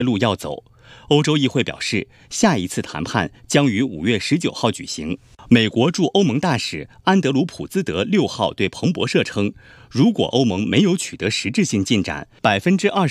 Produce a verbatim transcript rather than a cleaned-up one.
路要走。欧洲议会表示，下一次谈判将于五月十九号举行。美国驻欧盟大使安德鲁普兹德六号对彭博社称，如果欧盟没有取得实质性进展，百分之二十。